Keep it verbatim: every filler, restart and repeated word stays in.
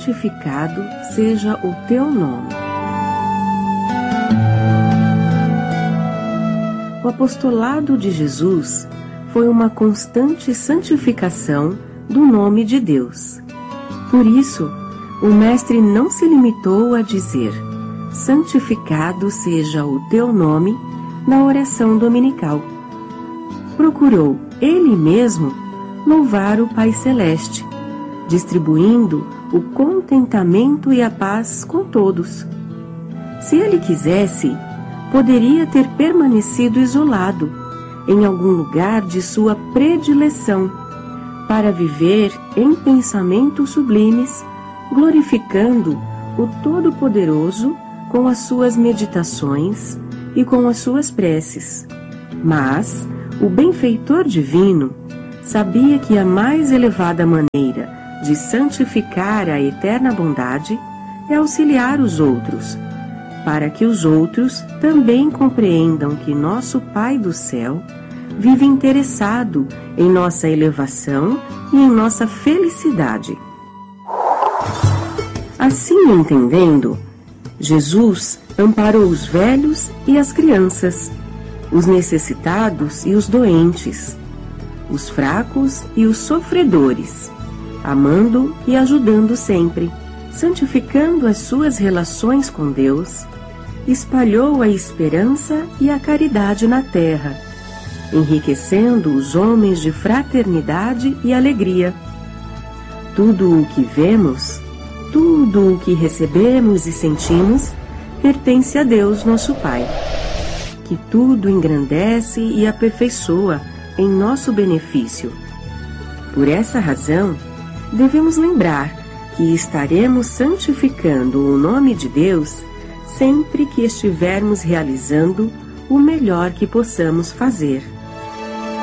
santificado seja o teu nome. O apostolado de Jesus foi uma constante santificação do nome de Deus. Por isso, o Mestre não se limitou a dizer: santificado seja o teu nome na oração dominical. Procurou ele mesmo louvar o Pai Celeste, distribuindo o contentamento e a paz com todos. Se ele quisesse, poderia ter permanecido isolado em algum lugar de sua predileção, para viver em pensamentos sublimes, glorificando o Todo-Poderoso com as suas meditações e com as suas preces. Mas o benfeitor divino sabia que a mais elevada maneira de santificar a eterna bondade é auxiliar os outros, para que os outros também compreendam que nosso Pai do céu vive interessado em nossa elevação e em nossa felicidade. Assim entendendo, Jesus amparou os velhos e as crianças, os necessitados e os doentes, os fracos e os sofredores, amando e ajudando sempre, santificando as suas relações com Deus, espalhou a esperança e a caridade na terra, enriquecendo os homens de fraternidade e alegria. Tudo o que vemos, tudo o que recebemos e sentimos, pertence a Deus, nosso Pai, que tudo engrandece e aperfeiçoa em nosso benefício. Por essa razão, devemos lembrar que estaremos santificando o nome de Deus sempre que estivermos realizando o melhor que possamos fazer.